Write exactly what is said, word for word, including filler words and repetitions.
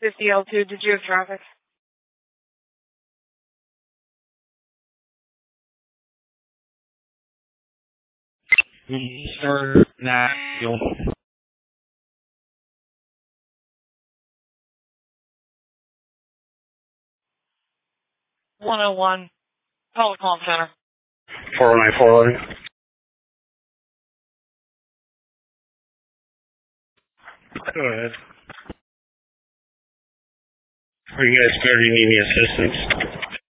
fifty L two, did you have traffic? Sir, nah, you'll... one oh one, Telecom Center. four oh nine, four oh nine. Go ahead. Are you guys, do you need any assistance?